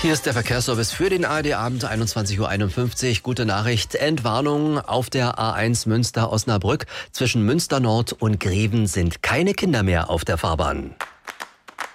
Hier ist der Verkehrsservice für den ARD-Abend, 21:51 Uhr. Gute Nachricht, Entwarnung auf der A1 Münster-Osnabrück. Zwischen Münster Nord und Greven sind keine Kinder mehr auf der Fahrbahn.